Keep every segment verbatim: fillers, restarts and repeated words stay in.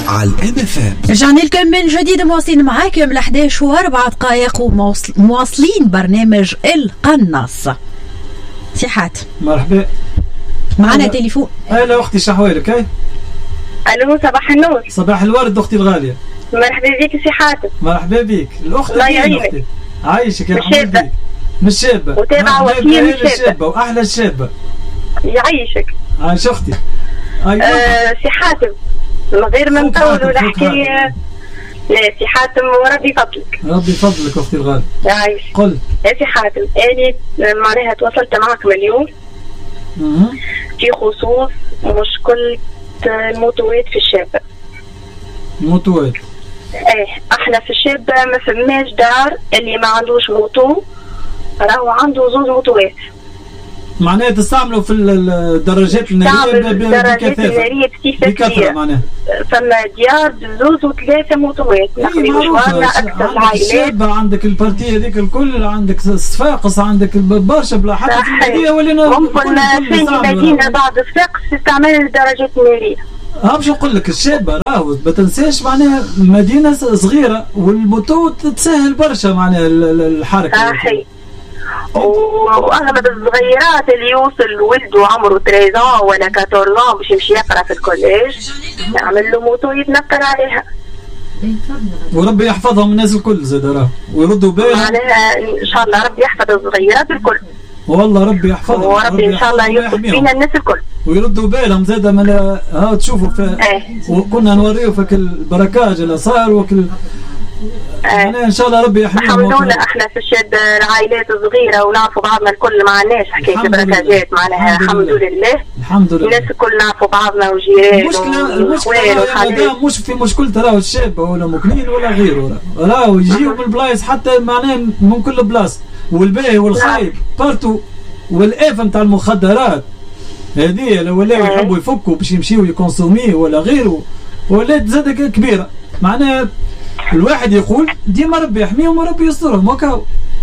على الام اف ام. رجعنا لكم من جديد، مواصلين معاكم ل إحدى عشر وأربع دقائق ومواصلين برنامج القناص. صحات مرحبا، معنا تليفون. هلا اختي شحوالك. هاي الو، صباح النور. صباح الورد اختي الغاليه. مرحبا بك سي حاتم. مرحبا بك الاخت. الله يعينك. عايشك يا حبيبي. مش شابه وتابعه وكيل شابه واحلى الشابه. يعيشك. عايش اختي. ايوه آه سي حاتم، من غير ما نطولوا الحكايه. لا سي حاتم، وربي فضلك. ربي فضلك اختي الغاليه. يعيش. قل يا سي حاتم، اني معناها تواصلت معكم اليوم اها في خصوص مشكله الموتوات في الشابه. موتوات؟ ايه، احنا في الشابه ما فماش دار اللي ما عندوش موتو، راهو عنده زوز موتوات. معناها تستعملوا في الدراجات الناريه بكثافه بكثره معناها. فما ديار بزوز وثلاثه موتوات. نحن مشوارنا اكثر العائلات. الشابه عندك البارتيه هذيك الكل، عندك صفاقس، عندك برشا بلا حتى في المدينه ولينا ممكن في المدينه بعض الصفاقس تستعمل الدراجات الناريه. ها باش نقول لك الشابه راهو ما تنساش معناها مدينه صغيره والموتو تسهل برشا معناها الحركه. صحيح. واغلب الصغيرات اللي يوصل ولده عمره ثلاثة عشر ولا أربعطاش عام باش يمشي يقرا في الكوليج، يعمل له موتو يتنقل عليها. وربي يحفظهم من الناس الكل زاد راه ويردوا بالهم. معناها ان شاء الله ربي يحفظ الصغيرات الكل. والله ربي يحفظهم، وربي ان شاء الله يلطف بينا الناس الكل ويردوا بالهم زاد. من ها تشوفوا في اه. وكنا نوريو فيك البركاج اللي صار وكل يعني ان شاء الله ربي يحميهم. الحمد لله احنا في الشد العائلات الصغيره ونعرفوا بعضنا الكل، ما عندناش حكايه بركاجات معناها. الحمد لله الحمد لله الناس الكل نعرفوا بعضنا وجيران. المشكله المشكله مش في مشكله راهو الشابه ولا مكنين ولا غيره، راهو يجيو من البلايص حتى معناها من كل بلاصه، والباهي والخايب بارتو، والآفة نتاع المخدرات هذه لو ولاو يحبوا يفكوا باش يمشيو يكونسوميه ولا غيره، ولات زادة كبيره. معناها الواحد يقول ديما ربي يحميهم وربي يسترهم. وكاو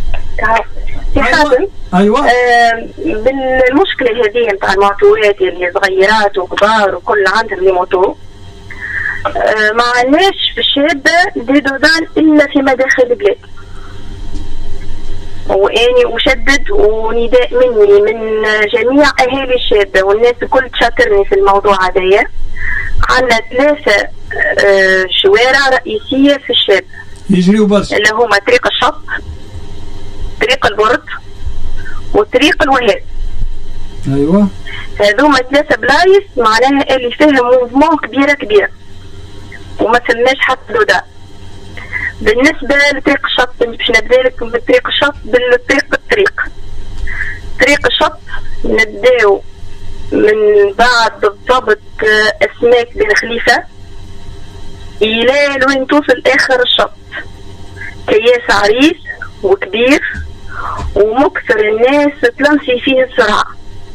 يا حاتم. ايوه آه بالمشكله هذه نتاع الموتوات اللي صغيرات وكبار وكل عندهم لي موتو، آه ما عندناش في الشابه دي دودان الا في مداخل البلاد. واني وشدد ونداء مني من جميع اهالي الشابه والناس الكل تشاكرني في الموضوع هذايا. عندنا ثلاثه آه شوارع رئيسيه في الشابه يجريوا برشا، اللي هما طريق الشط، طريق البرد، وطريق الوهاب. ايوه هذوما ثلاثه بلايص معناها اللي فيها موفمون كبيره كبيره وما فماش حتى دودان. بالنسبة لطريق الشط باش نبدالك بطريق الشط بالطريق الطريق طريق الشط نبداو من بعد بالضبط أسماك بن خليفة إلى لوين توصل آخر الشط. كياس عريس وكبير ومكثر الناس تلمسي فيه السرعة،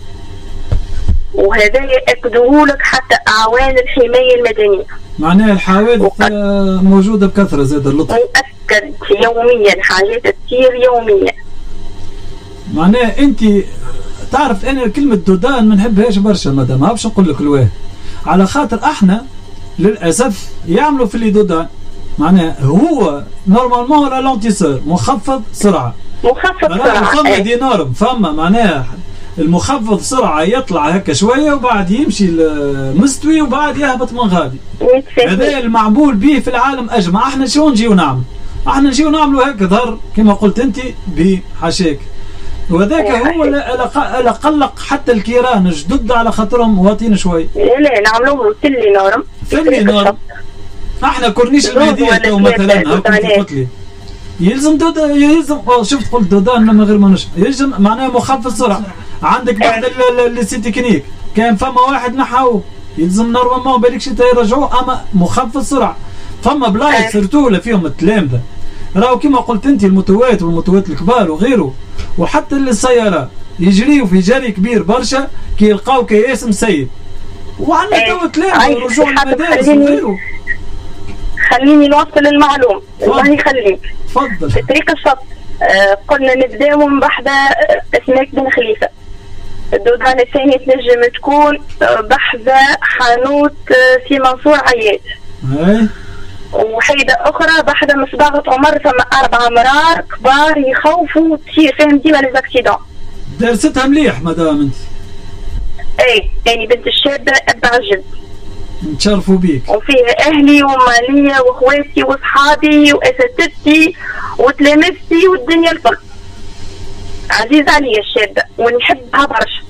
وهذا يأكدهولك حتى أعوان الحماية المدنية. معناها الحوادث وقت... موجودة بكثرة زاد اللطف. مؤكد يوميا، حاجات كثير يوميا. معناها أنت تعرف أنا كلمة دودان ما نحبهاش برشا مدام، ما باش نقول لك الواه، على خاطر احنا للأسف يعملوا في اللي دودان. معناها هو نورمالمون رالونتيسور، مخفض سرعة. مخفض سرعة. فما دي نورم، فما معناها المخفض سرعة يطلع هكا شوية وبعد يمشي المستوي وبعد يهبط من غادي. هذا المعمول به في العالم أجمع. احنا شو نجيو نعمل؟ احنا نجيو نعملوا هكا ظهر كما قلت انت بحشاك، وذاك هو اللي قلق حتى الكيران الجدد على خاطرهم واطين شوي. لا نعملوهم تلي نورم تلي نورم. احنا كورنيش المهدية تو مثلا هاكم قلت لي يلزم دودا، يلزم شفت قلت دودان من غير ما نشرح، يلزم معناها مخفض سرعة. عندك بعد السي تكنيك كان فما واحد نحاو يلزم نورمالمون بالك شي يرجعوه، اما مخفض سرعة. فما بلايص سيرتو فيهم التلامذة راهو كما قلت انت الموتوات والموتوات الكبار وغيره، وحتى السيارات يجريوا في جري كبير برشا كي يلقاو كياس مسيب، وعندنا تو تلامذة ورجوع المدارس وغيره. خليني نوصل المعلوم. الله يخليك. تفضل. في طريق الشط آه قلنا نبداو من بحذا اسماك بن خليفة. الدودان الثانية تنجم تكون بحذا حانوت آه في منصور عياد. اي. وحيدة أخرى بحدا مصباغة عمر ثم أربع مرار كبار يخوفوا تصير فيهم ديما ليزاكسيدون. دارستها مليح مدام انت. اي يعني بنت الشابة أبع جد. نتشرفوا بيك. وفيها أهلي ومالية وأخواتي وأصحابي وأساتذتي وتلامذتي والدنيا الكل. عزيزة علي الشابة ونحبها برشا.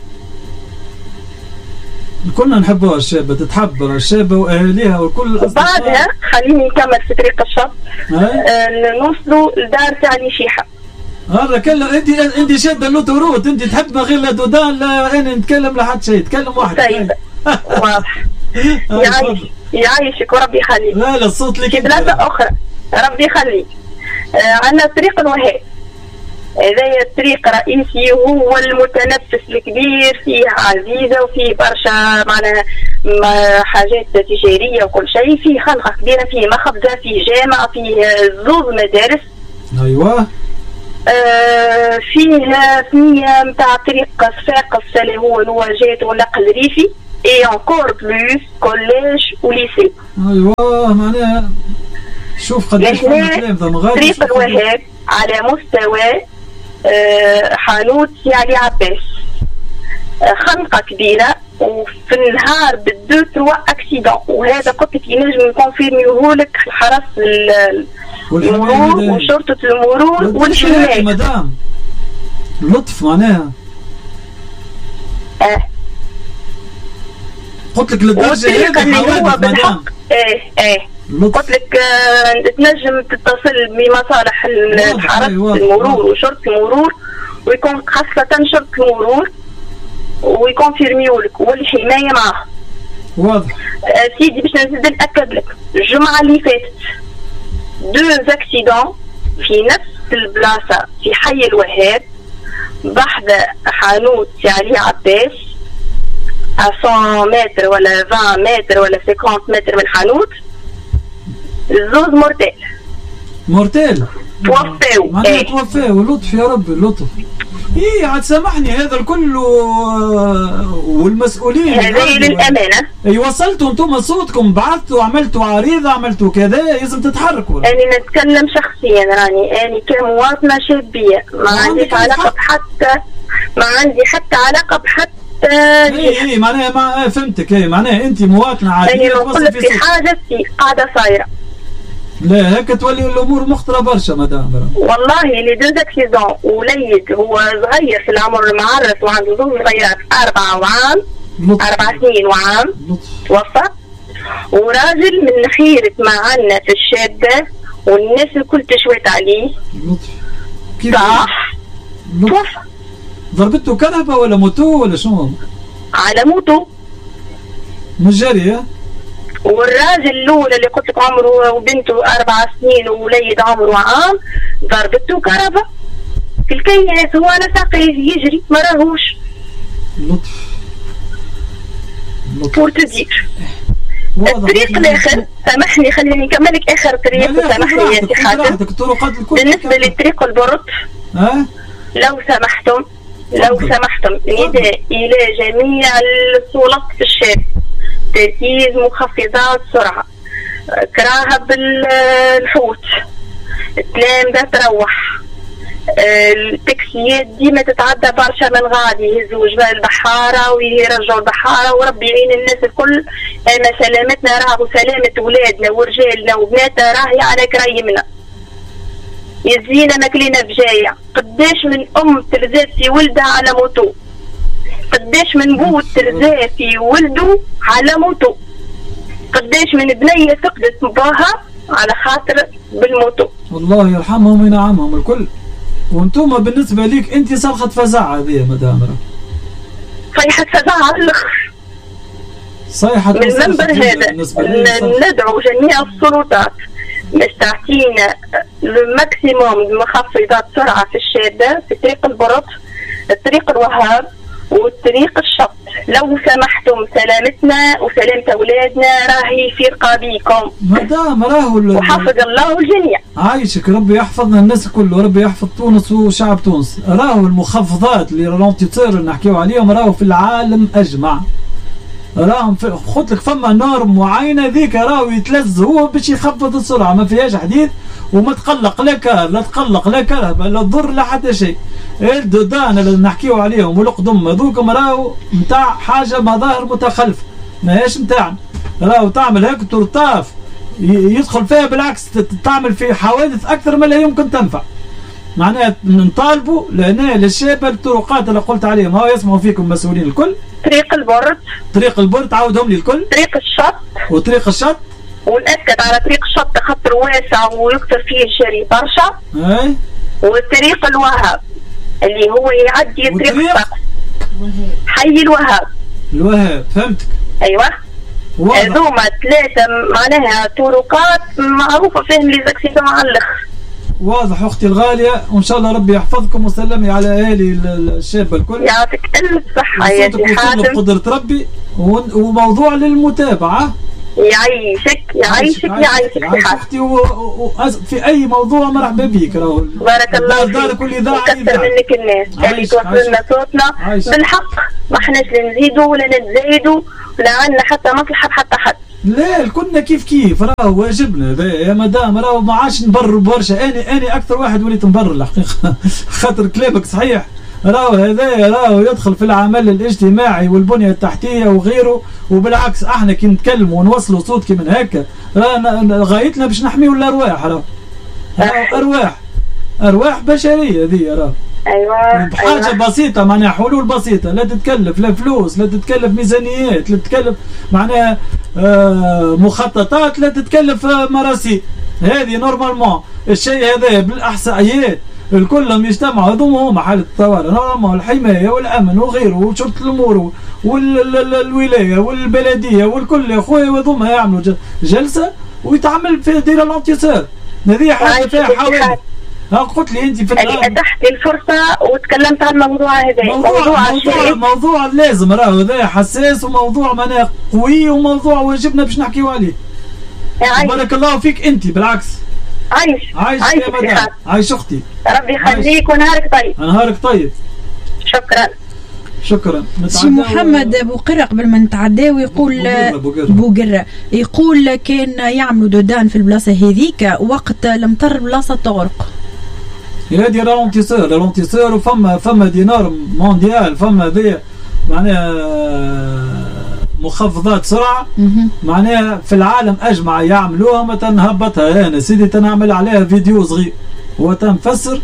كلنا نحبوها الشابة، تتحب الشابة وأهليها وكل الأصدقاء. بعدها خليني نكمل في طريق الشط. آه نوصلوا لدار تاع شيحة. هذا كله انت انت شاده اللوتو روت، انت تحب ما غير لا دودان لا انا نتكلم لحد شيء، تكلم واحد. طيب واضح. يعيش يعيشك وربي يخليك. لا لا الصوت لك. في بلاد اخرى ربي يخليك. آه عندنا طريق الوهاب، هذا الطريق رئيسي وهو المتنفس الكبير، فيه عزيزه وفيه برشا معناها حاجات تجاريه وكل شيء، فيه خلقه كبيره، فيه مخبزه، فيه جامع، فيه زوز مدارس. ايوه. آه فيه ثنيه نتاع طريق صفاقس اللي هو الواجهات والنقل الريفي، اي انكور بلوس كوليج وليسي. ايوه معناها شوف قداش فما كلام ذا مغادي. طريق الوهاب على مستوى آه حانوت علي عباس، آه خنقه كبيره وفي النهار بالدو تروا اكسيدون، وهذا قلت لك ينجم نكونفيرميوه لك الحرس المرور وشرطه المرور والحمايه. مدام لطف معناها. اه قلت لك للدرجه هذه حوادث مدام. ايه ايه قلت لك آه تنجم تتصل بمصالح الحرس المرور وشرطه المرور، ويكون خاصه شرطه المرور ويكونفيرميو لك والحمايه معه. واضح. آه سيدي باش نزيد ناكد لك، الجمعه اللي فاتت دو زاكسيدون في نفس البلاصه في حي الوهاب، بحدا حانوت علي عباس مية متر ولا عشرين متر ولا خمسين متر من الحانوت، الزوز مورتيل. مورتيل؟ توفاو. معناها ايه. توفاو، لطف يا ربي لطف. ايه عاد سامحني هذا الكل والمسؤولين هذا للامانه. اي وصلتوا انتم صوتكم، بعثتوا عملتوا عريضه عملتوا كذا، لازم تتحركوا. انا نتكلم شخصيا راني انا كمواطنه شابيه ما عنديش علاقه بحتى ما عندي حتى علاقه بحتى. اي اي معناها ما فهمتك. اي معناها انت مواطنه عاديه. انا نقول لك في حاجه قاعده صايره. لا هكا تولي الامور مخطره برشا مدام. والله اللي دو زاكسيدون وليد هو صغير في العمر المعرس وعنده زوج صغيرات أربعة وعام أربع سنين وعام توفى، وراجل من خيرة ما عنا في الشابة والناس الكل تشويت عليه. كيف صح توفى. ضربته كنبة ولا موتو ولا شنو؟ على موتو مش جارية. والراجل الاول اللي قلت لك عمره وبنته اربع سنين ووليد عمره عام ضربته كهرباء في الكياس، هو على ساقيه يجري ما راهوش. لطف بور تدير. الطريق الاخر سامحني خليني نكمل لك اخر طريق سامحني يا سي حاتم. بالنسبه لطريق البرط ها لو سمحتم لو سمحتم نداء الى جميع السلطات في الشارع، تركيز مخفضات سرعة، كراهة بالحوت، تلام ده تروح، التاكسيات ديما تتعدى برشا من غادي يهزوا جبال البحارة ويرجعوا البحارة، وربي يعين الناس الكل. اما سلامتنا راهو سلامة ولادنا ورجالنا وبناتنا راهي على كرايمنا. يزينا ماكلينا بجاية، قداش من ام تلزات في ولدها على موتو، قداش من بو ترزاه في ولده على موتو، قداش من بنية فقدت باها على خاطر بالموتو. الله يرحمهم وينعمهم الكل. وانتم بالنسبة ليك انت صرخة فزاعة هذه يا مدام. صيحة فزاعة على الاخر. صيحة من المنبر هذا ندعو جميع السلطات باش تعطينا الماكسيموم مخفضات سرعة في الشارع في طريق البرط، الطريق الوهاب والطريق الشط. لو سمحتم سلامتنا وسلامة اولادنا راهي في رقابيكم مدام. راهو وحفظ الله الجميع. عايشك ربي يحفظنا الناس الكل وربي يحفظ تونس وشعب تونس. راهو المخفضات اللي رونتيتور نحكيو عليهم راهو في العالم اجمع. راهم قلت لك فما نورم معينه ذيك راهو يتلز هو باش يخفض السرعه، ما فيهاش حديث. وما تقلق لا كار لا تقلق لا كهرباء لا تضر لا حتى شيء. الدودان اللي نحكيو عليهم والقدم هذوكم راهو نتاع حاجه مظاهر متخلفه ماهيش نتاعنا. راهو تعمل هيك ترطاف يدخل فيها بالعكس تعمل في حوادث اكثر ما لا يمكن تنفع. معناها نطالبوا لهنا للشابه الطرقات اللي قلت عليهم، هاو يسمعوا فيكم مسؤولين الكل. طريق البرد، طريق البرد عاودهم لي الكل. طريق الشط، وطريق الشط، ونأكد على طريق الشط خطر واسع ويكثر فيه الجري برشا. اي. وطريق الوهاب اللي هو يعدي طريق السقف. حي الوهاب. الوهاب فهمتك. ايوه. هذوما ثلاثة معناها طرقات معروفة فيهم لي زاكسيدون على الاخر. واضح اختي الغاليه، وان شاء الله ربي يحفظكم وسلمي على اهالي الشابه الكل. يعطيك الف صحه يا سي حاتم بقدره ربي. وموضوع للمتابعه. يعيشك يعيشك يعيشك يا اختي، في اي موضوع مرحبا بك. راهو بارك الله فيك وكثر منك الناس اللي توصل لنا صوتنا بالحق. ما احناش لا نزيدوا ولا نتزايدوا ولا عندنا حتى مصلحه بحتى حد. لا كنا كيف كيف راهو واجبنا يا مدام. راهو ما عادش نبرر برشا. اني اني اكثر واحد وليت نبرر الحقيقه خاطر كلامك صحيح. راهو هذا راهو يدخل في العمل الاجتماعي والبنيه التحتيه وغيره. وبالعكس احنا كي نتكلموا ونوصلوا صوت كي من هكا غايتنا باش نحميوا الارواح. راهو ارواح ارواح بشريه ذي. راهو ايوه بحاجه أيوة. بسيطه معناها حلول بسيطه، لا تتكلف لا فلوس لا تتكلف ميزانيات لا تتكلف معناها آه مخططات لا تتكلف آه مراسيل. هذه نورمالمون الشيء هذا بالاحصائيات الكلهم يجتمعوا هذوما هما حاله الطوارئ نورمالمون الحمايه والامن وغيره وشرطه الامور والولايه والبلديه والكل يا خويا وهذوما يعملوا جلسه ويتعمل في دير الانتصار. هذه حاجه فيها حوادث. ها قلت لي انت في اللي اتحت لي الفرصه وتكلمت عن الموضوع هذا. موضوع موضوع, موضوع, موضوع لازم راهو هذا حساس وموضوع معناه قوي وموضوع واجبنا باش نحكيو عليه. بارك الله فيك انت بالعكس. عايش عايش يا مدام. عايش اختي. ربي يخليك ونهارك طيب. نهارك طيب. شكرا. شكرا. سي محمد و... بوقرة قبل ما نتعداو يقول بوقرة يقول كان يعملوا دودان في البلاصه هذيك وقت المطر البلاصه تغرق. هذه راه انتصار الانتصار وفما فما دينار مونديال فما ذي معناها مخفضات سرعه معناها في العالم اجمع يعملوها. ما تنهبطها انا سيدي تنعمل عليها فيديو صغير وتنفسر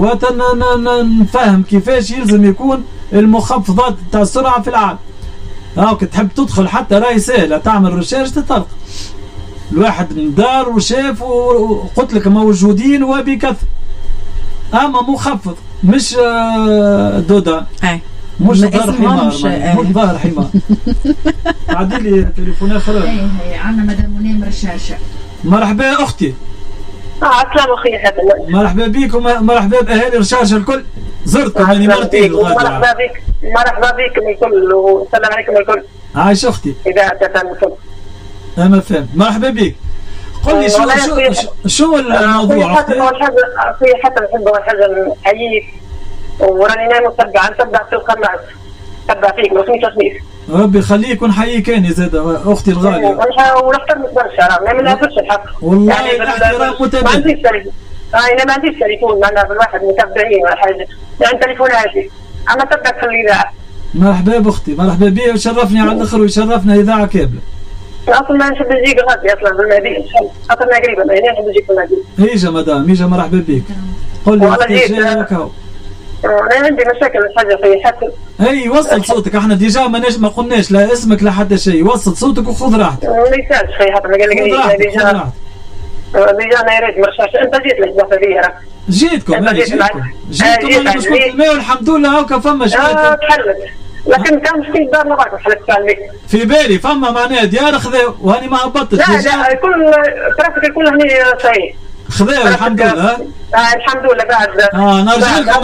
وتنفهم كيفاش يلزم يكون المخفضات تاع السرعه في العالم. هاك تحب تدخل حتى راهي سهله تعمل ريشيرش تتلقى الواحد من دار وشاف وقلت لك موجودين وبكثره. اما مخفض مش دودا اي مش ظهر حمار مش ظهر حمار. عدي لي تليفون اخر. اي هي عندنا مدام منيم رشاشه. مرحبا اختي. اه السلام اخي. مرحبا بك ومرحبا باهالي رشاشه الكل. زرتكم يعني مرتين. مرحبا بك مرحبا بكم الكل والسلام عليكم الكل. عايش اختي. اذا اتفهم الكل. انا فاهم. مرحبا بك. قل لي شو شو شو الموضوع اختي؟ اول حاجه في حتى نحب اول حاجه نحييك وراني نايم نتبع نتبع في القناه نتبع فيك ما سميتش اسميك. ربي يخليك ونحييك اني زاد اختي الغاليه. ونحترمك برشا راه ما نعرفش الحق. والله الاحترام متبادل. ما عنديش تليفون. انا ما عنديش تليفون معناها في الواحد متبعين ولا حاجه يعني تليفون عادي. انا نتبعك في الاذاعه. مرحبا باختي مرحبا بي وشرفني على الاخر ويشرفنا اذاعه كامله. اصلا نحب نجيك غادي اصلا في المدينه ان شاء الله خاطرنا قريبه ما نحب نجيك في المدينه. هيجا مدام هيجا مرحبا بك. قول لي اختي شنو انا عندي مشاكل حاجه في حتى. اي وصل صوتك احنا ديجا ما نجم ما قلناش لا اسمك لا حتى شيء. وصل صوتك وخذ راحتك. ما يسالش في حتى ما قال لك ديجا ديجا انا ريت مرشاش انت جيت لك بها راه. جيتكم اي جيتكم جيتكم انا مش قلت الماء والحمد لله هاكا فما شويه. اه تحلت لكن كان مشكل دارنا برك حلت عليك. في بالي فما معناها ديار خذاو وهاني ما هبطتش. لا لا كل ترافيك كله هني صحيح. خذاو الحمد لله. اه الحمد لله بعد. اه نرجع لكم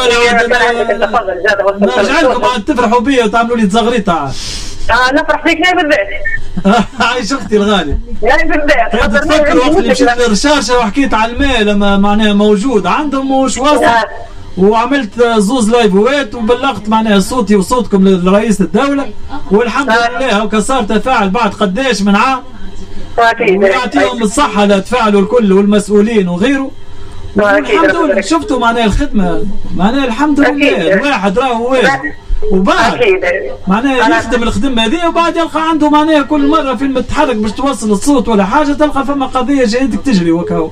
نرجع لكم عاد تفرحوا بيا وتعملوا لي تزغريطه عاد. اه نفرح فيك نايم بالذات. عايش اختي الغاليه. نايم بالذات. تفكر وقت اللي مشيت للرشاشه وحكيت على الماء لما معناها موجود عندهم وش واصل وعملت زوز لايفوات وبلغت معناها صوتي وصوتكم لرئيس الدوله، والحمد لله هكا صار تفاعل بعد قداش من عام. ويعطيهم الصحه لا تفاعلوا الكل والمسؤولين وغيره. الحمد لله شفتوا معناها الخدمه معناها الحمد لله الواحد راهو واجد وبعد معناها يخدم الخدمه هذه وبعد يلقى عنده معناها كل مره فين متحرك باش توصل الصوت ولا حاجه تلقى فما قضيه جايتك تجري وكاو.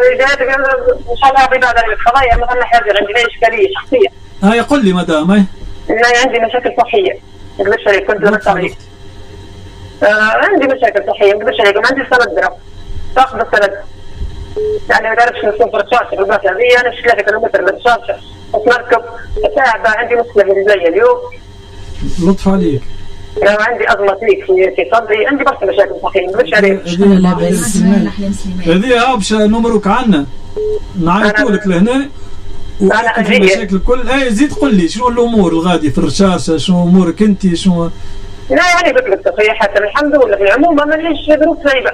ان شاء الله بهذا القضايا ما عندنا حاجه، عندنا اشكاليه شخصيه. هاي قل لي مدام. هاي انا عندي مشاكل صحيه ما نقدرش عليك، كنت درست عليك. آه عندي مشاكل صحيه ما نقدرش عليك، ما عنديش سند درا تاخذ السند يعني ما تعرفش نصوم في الشاشه في البلاصه هذه. انا ثلاثة كيلومتر من الشاشه بس نركب ساعه، عندي مشكله في رجلي اليوم. لطف عليك. انا عندي ازمه فيك في صدري، عندي برشا مشاكل صحيه ما نقدرش عليك. لا بس هذه هابش نمرك عنا نعيطوا لك لهنا انا في المشاكل الكل. اي زيد قل لي شنو الامور الغادي في الرشاشه، شنو امورك انت شنو؟ لا يعني بكلك صحيح حتى الحمد لله في العموم ما ماليش ظروف سيئه.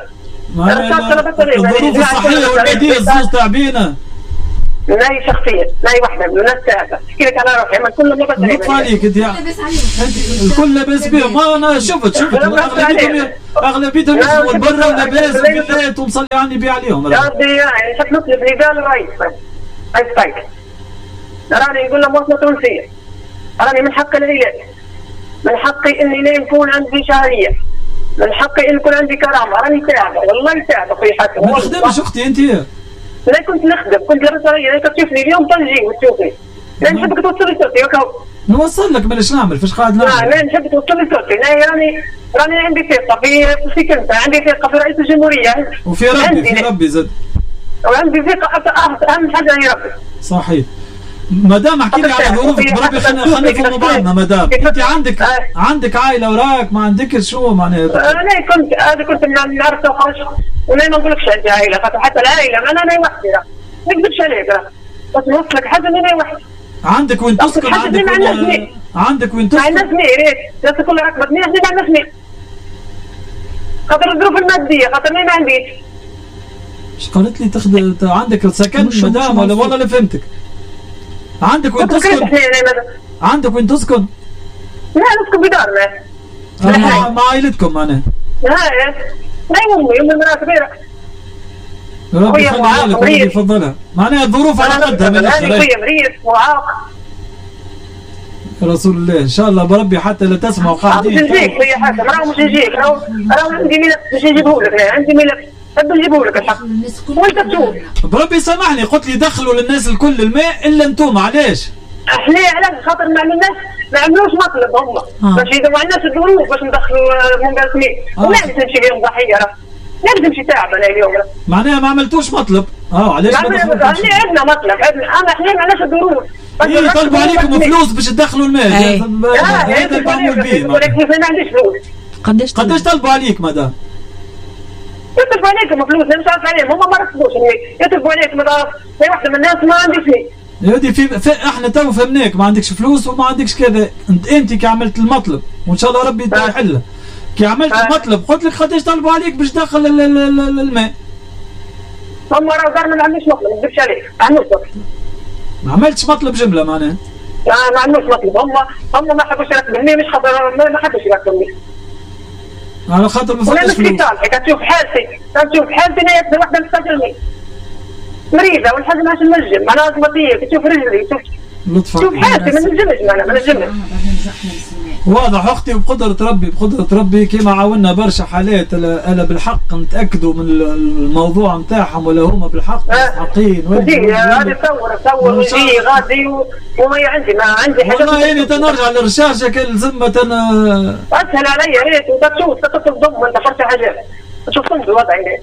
الظروف الصحيه والماديه زوز تعبينه. لا هي شخصيه لا هي وحده من الناس تاعها تحكي لك على روحي ما كل ما بس لطف عليك انت الكل لاباس بهم. ما انا شفت شفت اغلبيتهم اغلبيتهم يسموا برا ولاباس بالذات ومصلي على النبي عليهم. يا ربي يعني شفت نطلب لي قال رئيس رئيس بنك راني نقول له مواطنه تونسيه، راني من حق العلاج، من حقي اني لا يكون عندي شهريه، من حقي ان يكون عندي كرامه، راني تعبه والله تعبه اخوي حسن. ما تخدمش اختي انت؟ لا كنت نخدم كنت دراسيه، لا تشوفني اليوم تنجي وتشوفني. لا نحبك توصل لي صوتي هكا نوصل لك باش نعمل فاش قاعد نعمل. لا لا نحب توصل لي صوتي. لا راني راني عندي ثقه في في كنت عندي ثقه في رئيس الجمهوريه وفي ربي في ربي زاد وعندي ثقه اهم حاجه هي ربي. صحيح. مدام احكي لي على ظروفك بربي خلينا خلينا نفهموا بعضنا. مدام انت عندك آه. عندك عائله وراك ما عندكش شو معناها؟ انا كنت انا كنت من نعرف وخرج ولا ما نقولكش عندي عائله خاطر حتى العائله انا انا وحدي راه ما نكذبش عليك راه بس نوصلك حاجه انا وحدي. عندك وين تسكن؟ عندك وين عندك وين تسكن؟ عندنا سمير ريت الناس كل راكبه سمير احنا عندنا سمير خاطر الظروف الماديه خاطر ما عنديش. اش قالت لي تاخذ عندك سكن مدام ولا والله لا فهمتك؟ عندك وين تسكن؟ عندك وين تسكن؟ لا نسكن بدارنا. مع مع عائلتكم معناها؟ لا لا امي امي مراه كبيره. ربي يخليها لك وربي يفضلها. معناها الظروف على قدها من الاخر. انا خويا مريض معاق. رسول الله ان شاء الله بربي حتى لا تسمعوا قاعدين. مش نجيك خويا حسن راهو مش نجيك راهو راهو عندي ملف باش نجيبه لك عندي ملف نحب نجيبه لك الحق وانت تشوف. بربي سامحني قلت لي دخلوا للناس الكل الماء الا انتم علاش؟ احنا علاش خاطر ما عملناش ما عملوش مطلب هم باش اذا ما عندناش الظروف باش ندخلوا منقسمين وما نمشي اليوم ضحيه راه لا نمشي تعب انا اليوم راه معناها ما عملتوش مطلب. اه علاش ما عندنا عندنا مطلب انا احنا ما عندناش الظروف. ايه طلبوا عليكم فلوس باش تدخلوا المال هذا المعمول به. ولكن ما عنديش فلوس. قداش قداش طلبوا عليك مدام؟ يطلبوا عليكم فلوس انا مش عارف عليهم هم ما ركبوش يطلبوا عليك مثلا زي واحده من الناس ما عندي شيء. هذه في, في احنا تو فهمناك ما عندكش فلوس وما عندكش كذا. انت انت كي عملت المطلب وان شاء الله ربي يحلها كي عملت آه. المطلب قلت لك قداش طلبوا عليك باش تدخل الماء؟ هم راه دارنا ما عملوش مطلب ما نكذبش عليك ما عملوش مطلب. ما عملتش مطلب جمله معناها؟ لا ما عملوش مطلب هم هم ما حبوش يركبوني مش خاطر ما حبوش يركبوني على خاطر ما فيش فلوس. كتشوف حالتي كتشوف حالتي انا واحده مستقلني مريضه والحاجه ماش ننجم انا ازمتيه كتشوف رجلي شوف شوف حالتي ما ننجمش انا ما ننجمش. واضح اختي بقدره ربي بقدره ربي كيما عاونا برشا حالات انا بالحق نتاكدوا من الموضوع نتاعهم ولا هما بالحق مستحقين. غادي تصور تصور ونجي غادي وما عندي ما عندي حاجه والله اني تنرجع للرشاشه كان زمه انا اسهل عليا ريت وتشوف تتصل ضم انت برشا حاجات تشوف صندوق الوضع هنا.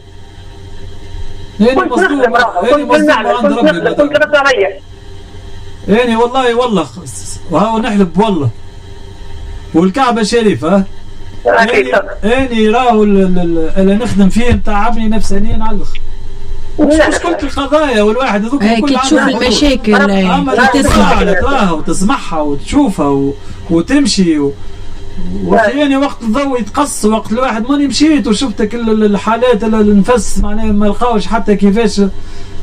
كنت نخدم راه كنت بالمعنى كنت نخدم كنت لاباس عليا. يعني والله والله وهو نحلب والله والكعبه شريفه. اكيد اني راهو اللي نخدم فيه متعبني نفسانيا على الاخر. مش كل القضايا والواحد هذوك كي تشوف المشاكل اللي تسمعها تراها وتسمعها وتشوفها و... وتمشي و... وثاني وقت الضوء يتقص وقت الواحد ماني مشيت وشفت كل الحالات اللي النفس معناها ما لقاوش حتى كيفاش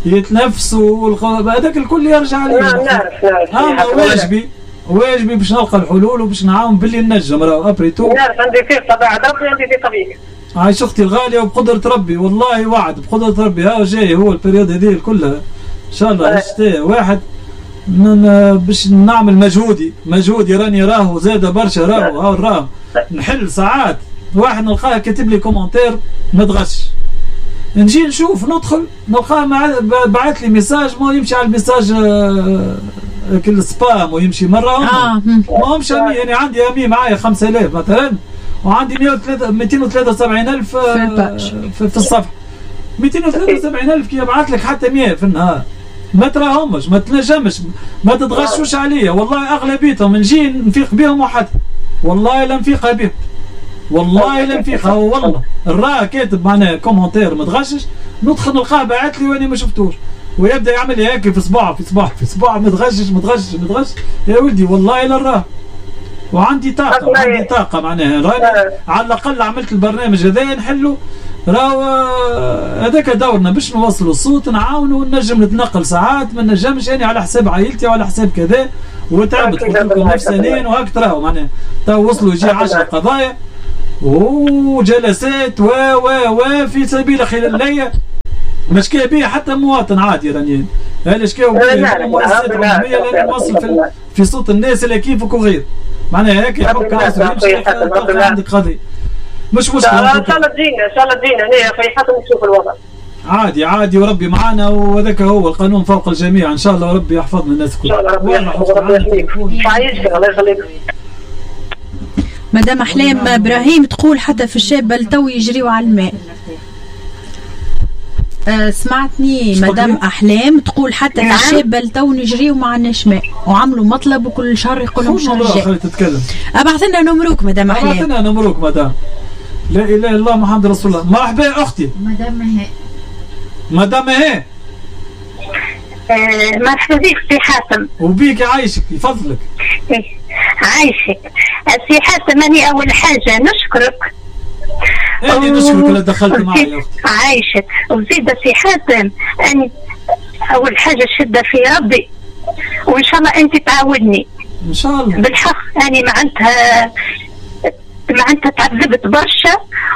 يتنفسوا هذاك الكل يرجع عليه. نعم نعرف نعرف. اما واجبي واجبي باش نلقى الحلول وباش نعاون باللي نجم راه ابري تو. نعرف عندي فيه طبيعة ربي عندي فيه طبيعي. عايش اختي الغاليه وبقدره ربي والله وعد بقدره ربي. ها جاي هو البريود هذه كلها ان شاء الله الشتاء واحد باش نعمل مجهودي مجهودي راني راهو زاد برشا راهو هاو راه نحل ساعات واحد نلقاه كاتب لي كومنتير ما تغش نجي نشوف ندخل نلقاه بعث لي ميساج ما يمشي على الميساج كل سبام ويمشي مره آه. ما همش امي يعني عندي امي معايا خمسة آلاف مثلا وعندي مئتين وثلاثة وسبعين ألف في, في الصفحه مئتين وثلاثة وسبعين ألف كي يبعث لك حتى مئة في النهار ما تراهمش ما تنجمش ما تتغشوش عليا والله اغلبيتهم نجي نفيق بهم وحد والله لا نفيق بهم والله لا نفيق والله الراه كاتب معناها كومنتير ما تغشش ندخل نلقاه باعت لي واني ما شفتوش ويبدا يعمل لي هيك في صباع في صباع في صباع ما تغشش ما تغشش ما تغشش يا ولدي والله لا نراه وعندي طاقه وعندي طاقه معناها راني على الاقل عملت البرنامج هذا نحله راهو هذاك دورنا باش نوصلوا الصوت نعاونوا ونجم نتنقل ساعات ما نجمش يعني على حساب عائلتي وعلى حساب كذا وتعبت قلت لكم نفسانيا وهاك تراهو معناها تو وصلوا يجي عشرة قضايا وجلسات و و و في سبيل خير الله مش كي بيه حتى مواطن عادي راني علاش كي مؤسسات حكوميه لان نوصل في, في صوت الناس اللي كيفك وغير معناها هيك يحك راسه يمشي عندك قضيه مش مشكله ان شاء الله تجينا ان شاء الله تجينا هنا في حتى نشوف الوضع عادي عادي وربي معنا وهذاك هو القانون فوق الجميع ان شاء الله وربي يحفظنا الناس الكل ان شاء الله ربي يحفظك وربي يحميك الله يخليك. مدام احلام ابراهيم تقول حتى في الشاب التو يجريوا على الماء. أه سمعتني مدام احلام تقول حتى في الشاب التو نجريوا ما عندناش ماء وعملوا مطلب وكل شهر يقولوا شهر جاي. خلي تتكلم. ابعث لنا نمروك مدام احلام. ابعث لنا نمروك مدام. لا اله الا الله محمد رسول الله. مرحبا اختي. مدام مها. مدام مها. آه مرحبا بك سي حاتم. وبيك عايشك يفضلك. إيه عايشك. سي حاتم أنا أول حاجة نشكرك. أنا نشكرك اللي دخلت معي يا أختي. عايشك وزيد سي حاتم أنا أول حاجة شدة في ربي وإن شاء الله أنت تعاودني. إن شاء الله. بالحق أنا معناتها معناتها تعذبت برشا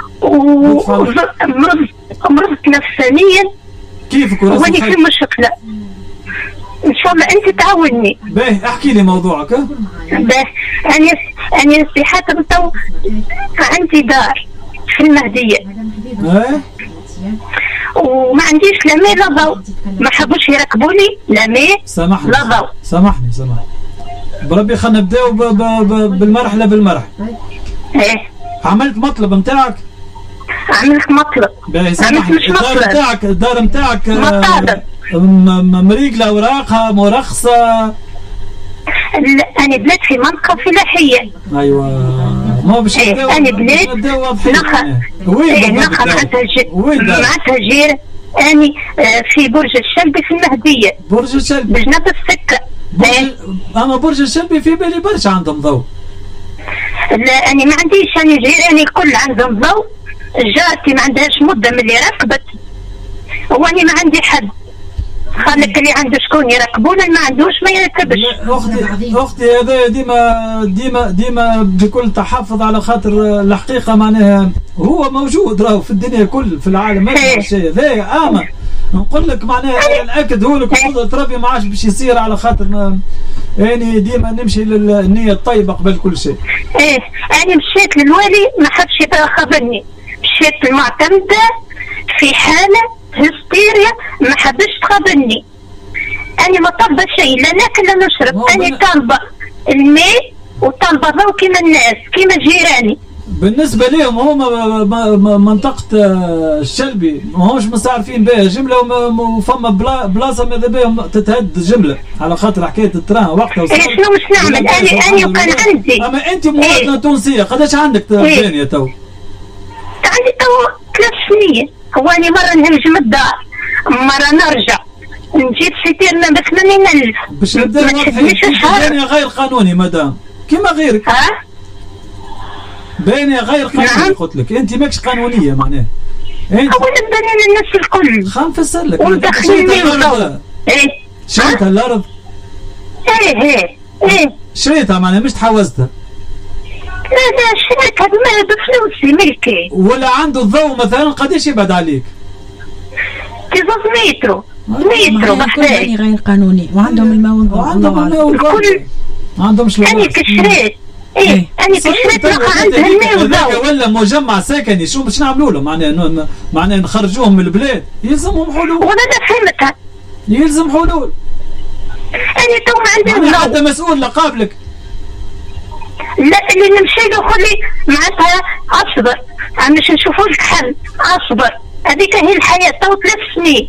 ومرضت نفسانيا. كيفك وراسك؟ وأنا في مشكلة. ان شاء الله انت تعاوني. باهي احكي لي موضوعك. ها باهي انا انا سي حاتم تو عندي دار في المهديه. ايه وما عنديش لا ماء لا ضوء ما حبوش يركبوا لي لا ماء سامحني لا ضوء. سامحني سامحني بربي خلينا نبداو بالمرحله بالمرحله. ايه عملت مطلب نتاعك؟ عملت مطلب. باهي سامحني الدار نتاعك الدار نتاعك مطالب مريقله اوراقها مرخصه؟ لا انا بلاد في منطقه فلاحيه. ايوه ما باش ايه انا بلاد نخا وين نخا معناتها معناتها جير اني في برج الشلبي في المهديه. برج الشلبي بجنب السكه. برج... اما برج الشلبي في بالي برشا عندهم ضوء. لا انا ما عنديش انا جيراني الكل عندهم ضوء. جارتي ما عندهاش مده من اللي ركبت واني ما عندي حد. خليك اللي عنده شكون يركبونا ما عندوش ما يركبش. اختي اختي هذا ديما ديما ديما بكل تحفظ على خاطر الحقيقه معناها هو موجود راهو في الدنيا كل في العالم ما في شيء هذا اما نقول لك معناها ناكد هو لك قدرة ربي ما عادش باش يصير على خاطر ما يعني ديما نمشي للنيه الطيبه قبل كل شيء. ايه انا مشيت للوالي ما حبش يخبرني مشيت المعتمده في حاله هستيريا ما حبش تخبرني. انا ما طالبه شيء لا ناكل لا نشرب. انا طالبه الماء وطالبه ضوء كيما الناس كيما جيراني. بالنسبه لهم هما منطقه الشلبي ما همش مستعرفين بها جمله وفما بلاصه ماذا بهم تتهد جمله على خاطر حكايه التران وقتها. ايه شنو باش نعمل انا انا وكان عندي. اما انت مواطنه إيه؟ تونسيه قداش عندك ثانيه إيه؟ تو؟ عندي تو ثلاث سنين. هو أنا مرة نهجم الدار مرة نرجع نجيب ستيرنا بثمانين ألف باش نبدا باينة غير قانوني مدام كيما غيرك. ها؟ باينة غير قانوني. نعم؟ قلت لك أنت ماكش قانونية معناها اولا بنينا الناس الكل خام فسر لك ودخلني الضوء. ايه شريتها الارض؟ ايه ايه ايه شريتها معناها مش تحوزتها؟ لا لا شريتها بفلوسي ملكي. ولا عنده الضوء مثلا قديش يبعد عليك؟ كيفاش مترو مترو بحذاي غير قانوني وعندهم الماء وعندهم الماء والضوء ما عندهمش الوقت. أنا كشريت إيه أنا كشريت لقى عندها الماء والضوء. ولا مجمع سكني شو باش نعملوا له؟ معناها معناها نخرجوهم من البلاد يلزمهم حلول. وأنا لا فهمتها. يلزم حلول. أنا تو ما عندي الضوء. حتى مسؤول لقابلك. لا اللي نمشي له خلي معناتها أصبر باش نشوفوا لك حل. أصبر هذيك هي الحياة تو ثلاث سنين.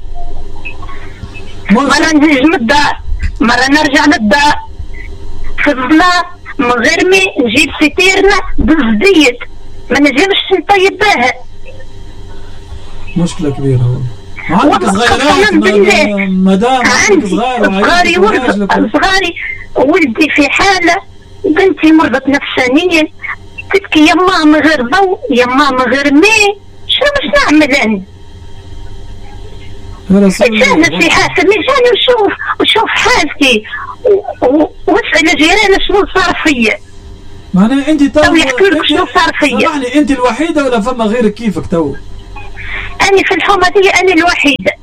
مرة نهجم الدار مرة نرجع للدار في الظلام من غير ما نجيب ستيرنا بالزيت ما نجمش نطيب بها. مشكلة كبيرة والله. عندك صغيرات مدام عندك صغار صغاري صغاري ولدي في حالة بنتي مرضت نفسانيا تبكي يما من غير ضوء يما من غير ماء شنو باش نعمل انا؟ اتجاه في حاسب مجاني وشوف وشوف حالتي واسال جيراني شنو صار فيا. معناها انت تو يحكوا لك شنو صار فيا. سامحني انت الوحيده ولا فما غيرك كيفك تو؟ انا في الحومه دي انا الوحيده.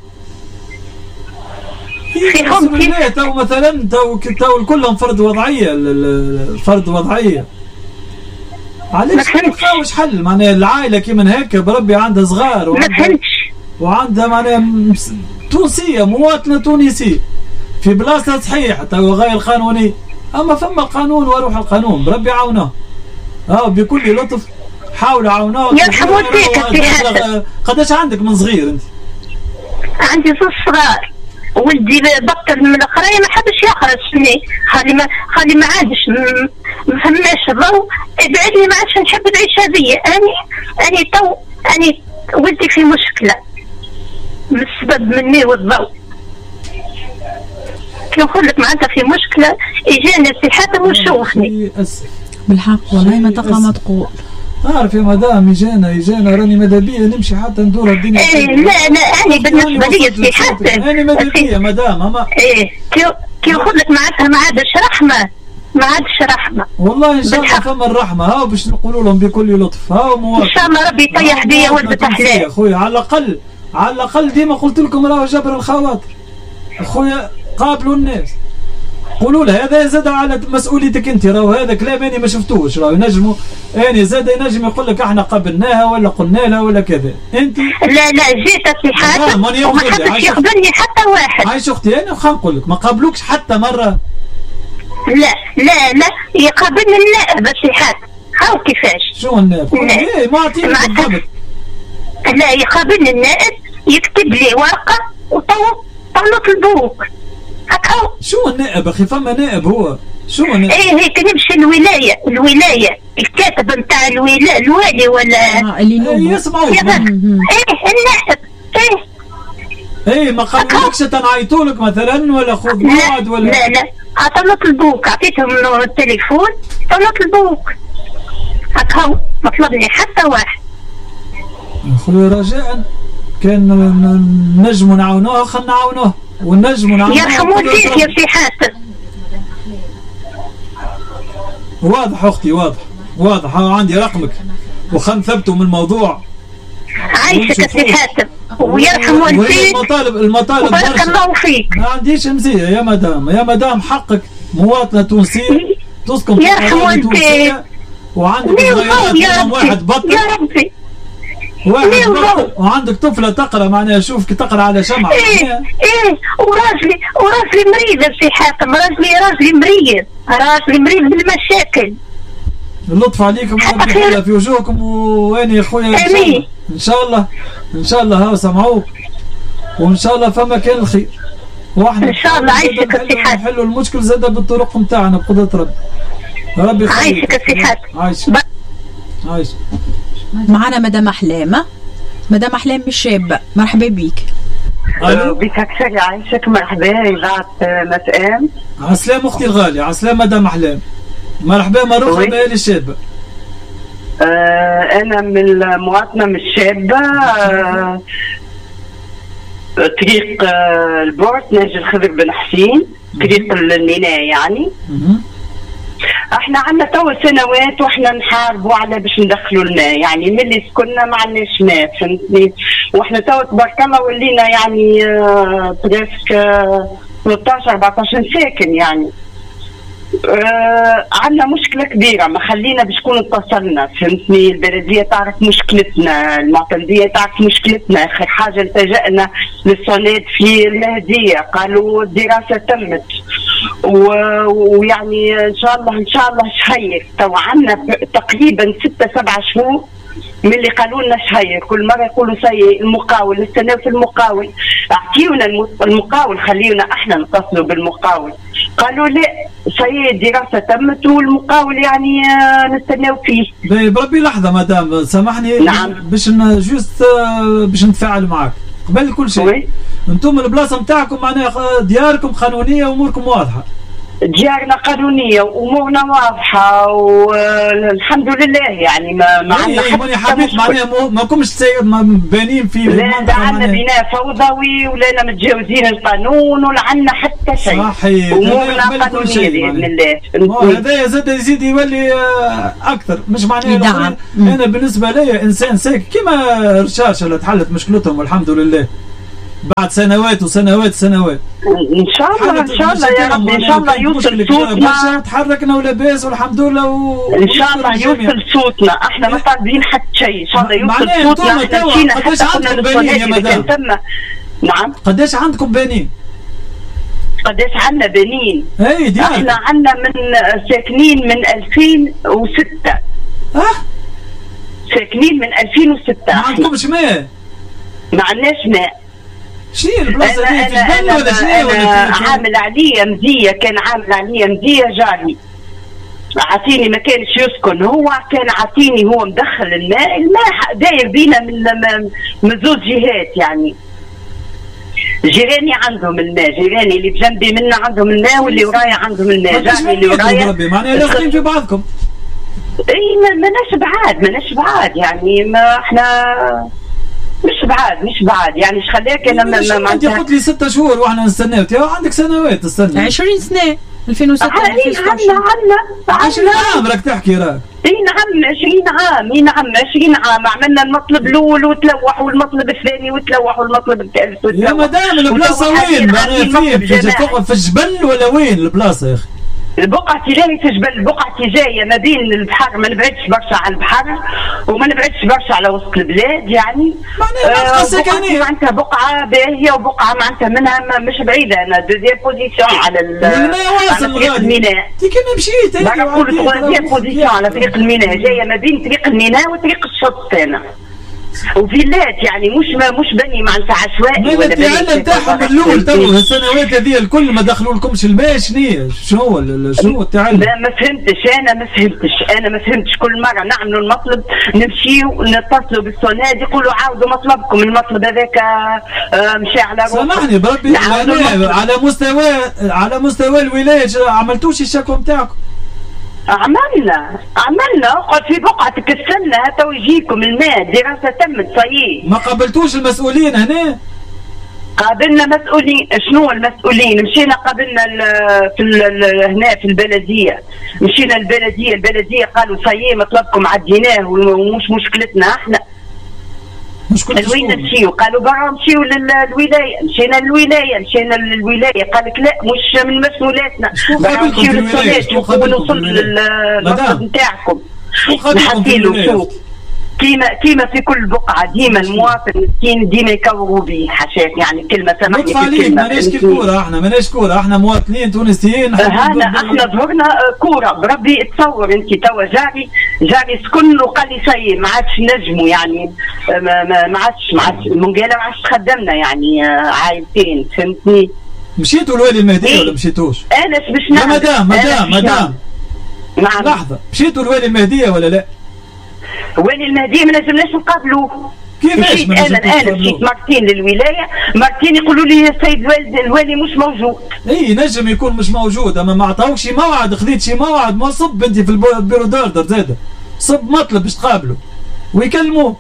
في حومتي تو مثلا تو تو كلهم فرد وضعيه فرد وضعيه. علاش ما تحاولش حل؟ معناها العائله كي من هيك بربي عندها صغار ما فهمتش وعندها معناها تونسيه مواطنه تونسيه في بلاصه صحيح تو غير قانوني. اما فما القانون وروح القانون بربي عاوناه. اه بكل لطف حاولوا عاوناه. يرحم والديك يا قداش عندك من صغير انت؟ عندي زوج صغار. ولدي بطل من القرايه ما حبش يقرا سني خلي ما خلي ما عادش ما فماش ضوء ابعدني ما عادش نحب العيشه هذه. اني اني تو اني ولدي في مشكله من السبب مني والضوء. كي نقول لك معناتها في مشكله اجاني سي حاتم وشوفني بالحق والله ما تقى ما تقول. تعرف يا مدام يجانا يجانا راني ماذا بيا نمشي حتى ندور الدنيا. ايه لا لا انا بالنسبه لي سي حاتم انا ماذا بيا مدام اما ايه كي كي نقول لك معناتها ما عادش رحمه ما عادش رحمه. والله ان شاء الله فما الرحمه هاو باش نقولوا لهم بكل لطف هاو مواطن. ان شاء الله ربي يطيح بيا ولد احلام. يا خويا على الاقل على الاقل ديما قلت لكم راهو جبر الخواطر. خويا قابلوا الناس قولوا له هذا زاد على مسؤوليتك انت. راهو هذا كلام اني ما شفتوش. راهو ينجموا اني زاد ينجم يقول لك احنا قبلناها ولا قلنا لها ولا كذا. انت لا لا جيت في حاجه وما حدش يقبلني حتى واحد. عايش اختي انا خلينا نقول لك ما قابلوكش حتى مره. لا لا لا يقابلني النائب في حاجه. هاو كيفاش شو النائب؟ ايه ما اعطيني بالضبط. لا يقابلني النائب يكتب لي ورقه وطو طلت البوك هكا. شو النائب اخي؟ فما نائب هو شو النائب؟ ايه هيك نمشي الولايه الولايه الكاتب نتاع الولايه الوالي ولا اه اللي ايه يسمعوا ايه النائب ايه ايه ما قالولكش تنعيطوا لك مثلا ولا خذ موعد ولا لا لا طلت البوك عطيتهم التليفون طلت البوك هكا ما طلبني حتى واحد. خويا رجاء كان نجموا نعاونوها خلينا نعاونوها ونجموا نعاونوها. يرحم والديك يا سي حاتم. واضح اختي واضح واضح عندي رقمك وخلنا نثبتوا من الموضوع. عايشك يا سي حاتم ويرحم والديك. المطالب المطالب وبارك الله فيك. ما عنديش مزيه يا مدام يا مدام حقك مواطنه تونسيه تسكن في يرحم والديك وعندك صغيرات واحد بطل يا ربي واحد بطل وعندك طفله تقرا معناها شوف تقرا على شمعه. ايه ايه وراجلي وراجلي مريض يا سي حاتم. راجلي راجلي مريض راجلي مريض بالمشاكل. اللطف عليكم وربي يحلها في وجوهكم واني يا خويا ان شاء الله ان شاء الله ان شاء الله هاو سمعوك وان شاء الله فما كان الخير. واحنا ان شاء الله عايشك يا سي حاتم. نحلوا المشكل زاد بالطرق نتاعنا بقدرة ربي. ربي يخليك. عايشك يا سي حاتم. عايشك عايشك. معنا مدام احلام. مدام احلام الشابه مرحبا بيك. الو بك اكثر يعيشك مرحبا اذاعه مسام. عسلام اختي الغاليه عسلام مدام احلام مرحبا مرحبا بالي الشابه. آه انا من المواطنه من الشابه، آه طريق آه البورت ناجي الخضر بن حسين، طريق الميناء يعني. احنا عندنا تو سنوات واحنا نحاربوا على باش ندخلوا الماء، يعني ملي سكننا ما عندناش ماء، فهمتني؟ واحنا تو تبارك الله ولينا يعني آه بريسك آه ثلاثطاش أربعطاش ساكن يعني. آه عندنا مشكله كبيره، ما خلينا باش كون اتصلنا، فهمتني؟ البلديه تعرف مشكلتنا، المعتمديه تعرف مشكلتنا، اخر حاجه التجأنا للصناد في المهديه، قالوا الدراسه تمت ويعني ان شاء الله ان شاء الله شهير. تو عندنا تقريبا ستة سبعة شهور من اللي قالوا لنا شهير، كل مره يقولوا سيء المقاول، نستناو في المقاول، اعطيونا المقاول، خليونا احنا نتصلوا بالمقاول. قالوا لا سيء الدراسه تمت والمقاول يعني نستناو فيه. بربي لحظه مدام سامحني. نعم. باش جوست باش نتفاعل معك قبل كل شيء. انتم البلاصه نتاعكم معناها دياركم قانونيه واموركم واضحه؟ ديارنا قانونيه وامورنا واضحه والحمد لله يعني ما ما عندنا حتى حبيت معناها ما كومش بانين في لا عندنا بناء فوضوي ولا متجاوزين القانون ولا عندنا حتى شيء. صحيح. امورنا قانونيه باذن الله. هذا زاد يزيد يولي اكثر، مش معناها انا بالنسبه لي انسان ساكت كيما رشاشه اللي تحلت مشكلتهم والحمد لله بعد سنوات وسنوات سنوات. ان شاء الله ان شاء الله يا رب ان شاء الله يوصل صوتنا. تحركنا ولاباس والحمد لله و... ان شاء الله يوصل صوتنا، احنا ما طالبين حتى شيء، ان شاء الله يوصل صوتنا. احنا مشينا حتى قلنا للصناديق اللي كان تم. نعم. قداش عندكم بنين؟ قداش عندنا بنين؟ اي ديالك. احنا عندنا من ساكنين من ألفين وستة. اه ساكنين من ألفين وستة. ما عندكمش ماء؟ ما عندناش ماء. شنو البلاصه هذه في جبل ولا شنو؟ ولا عامل عليا مزيه، كان عامل عليا مزيه جاري عطيني، ما كانش يسكن هو، كان عطيني هو مدخل الماء، الماء داير بينا من من زوج جهات يعني. جيراني عندهم الماء، جيراني اللي بجنبي منا عندهم الماء واللي ورايا عندهم الماء، جاري اللي ورايا معناها لاصقين في بعضكم. اي ماناش بعاد ماناش بعاد يعني، ما احنا مش بعاد مش بعاد يعني. ايش خلاك انا ما ما انت قلت لي ستة شهور واحنا نستناو، انت عندك سنوات تستنى. عشرين سنة ألفين وستة ألفين وستة عشر. عندنا عندنا عشرين عام راك تحكي راك. اي نعم عشرين عام، اي نعم عشرين عام عملنا المطلب الاول وتلوح والمطلب الثاني وتلوح والمطلب الثالث وتلوح. يا مدام البلاصه وين؟ معناها فين؟ في, في الجبل ولا وين البلاصه يا اخي؟ البقعتي جاية في جبل، بقعتي جاية ما بين البحر، ما نبعدش برشا على البحر وما نبعدش برشا على وسط البلاد يعني. معناها سكنية. معناتها بقعة باهية وبقعة معناتها منها مش بعيدة، أنا دوزيام بوزيسيون على على طريق الميناء. أنت كيما مشيت؟ أنا نقول دوزيام بوزيسيون على طريق الميناء، جاية ما بين طريق الميناء وطريق الشط أنا. وفيلات يعني مش ما مش بني معناتها عشوائي ولا بني. التعلم نتاعهم الاول تو السنوات هذه الكل ما دخلوا لكمش الماء، شنو شنو هو شنو التعلم؟ لا ما فهمتش انا ما فهمتش انا ما فهمتش كل مره نعملوا المطلب نمشيو نتصلوا بالصناد يقولوا عاودوا مطلبكم، المطلب هذاك مشى على روحه. سامحني بربي على مستوى على مستوى الولايه عملتوش الشكوى نتاعكم؟ عملنا عملنا قد في بقعة تكسلنا تو يجيكم الماء، الدراسة تمت صحيح. ما قابلتوش المسؤولين هنا؟ قابلنا مسؤولين. شنو المسؤولين؟ مشينا قابلنا في هنا في البلدية، مشينا البلدية، البلدية قالوا صحيح مطلبكم عديناه ومش مشكلتنا احنا. وين نمشيو؟ قالوا برا نمشيو للولايه، مشينا للولايه مشينا للولايه قال لك لا مش من مسؤولاتنا، برا نمشيو للصلاة ونوصل للمطلب نتاعكم. نحكي له شوف كيما كيما في كل بقعه ديما المواطن مسكين ديما يكوروا به حاشاك يعني كلمه سامحني في الكلمه. ماناش كي كوره احنا ماناش كوره احنا مواطنين تونسيين. هذا احنا ظهرنا كوره بربي. تصور انت توا جاري جاري سكن وقال لي سي ما عادش نجموا يعني ما عادش ما عادش المنقاله ما عادش تخدمنا يعني عائلتين فهمتني. مشيتوا لوالي المهديه ولا مشيتوش؟ انا باش نعمل مدام مدام مدام نعم لحظه مشيتوا لوالي المهديه ولا لا؟ والي المهدي ما نجمناش نقابلوه. كيفاش انا انا مشيت مرتين للولايه، مرتين يقولوا لي السيد الوالي الوالي مش موجود. اي نجم يكون مش موجود اما ما عطاوكش موعد، خذيت شي موعد ما صب انت في البيرو دوردر زاده. صب مطلب باش تقابله ويكلموه.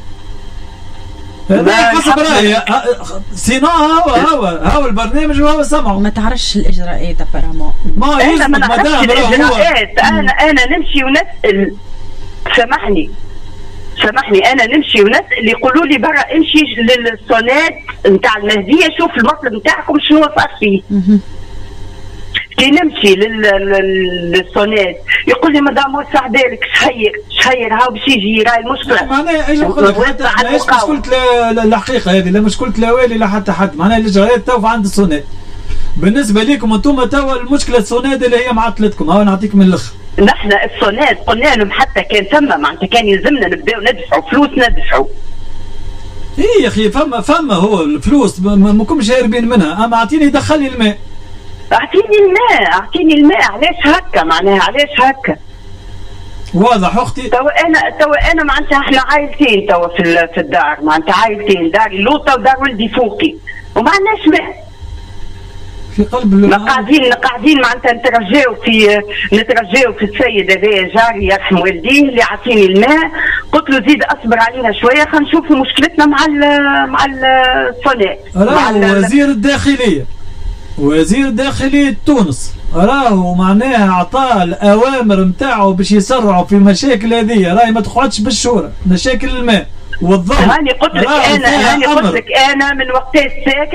هذا حسب رايي. سينو هو هو هو البرنامج وهو سمعه. ما تعرفش الاجراءات ابارامون. ما انا ما نعرفش الاجراءات. انا انا نمشي ونسال. سامحني سامحني انا نمشي ونسال يقولوا لي برا امشي للصونات نتاع المهديه شوف المطلب نتاعكم شنو صار فيه. كي نمشي للصونات يقول لي مدام وسع بالك شهير شهير هاو باش يجي راهي المشكله. معناها ايش نقول لك حتى ماهيش مشكله الحقيقه هذه، لا مشكله لا والي لا حتى حد. معناها الاجراءات تو عند الصونات. بالنسبه لكم انتم تو المشكله الصونات اللي هي معطلتكم. هاو نعطيك من الاخر. نحن الصونات قلنا لهم حتى كان ثم معناتها كان يلزمنا نبداو ندفعوا فلوس ندفعوا. اي يا اخي فما فما هو الفلوس ماكمش هاربين منها. اما اعطيني دخل لي الماء. اعطيني الماء اعطيني الماء. علاش هكا معناها علاش هكا؟ واضح اختي. توا انا توا انا معناتها احنا عائلتين توا في في الدار. معناتها عائلتين داري لوطه ودار ولدي فوقي وما عندناش ماء. في قلب قاعدين قاعدين معناتها نترجاو في نترجاو في السيد هذا جاري يرحم والديه اللي يعطيني الماء. قلت له زيد اصبر علينا شويه خلينا نشوفوا مشكلتنا مع ال مع الصونات. راهو وزير الداخليه وزير داخلية تونس راهو معناها عطاه الأوامر نتاعو باش يسرعوا في المشاكل هذه. راهي ما تقعدش بالشورى. مشاكل الماء والضوء. هاني قلت لك أنا هاني قلت لك أنا من وقتها ساكت.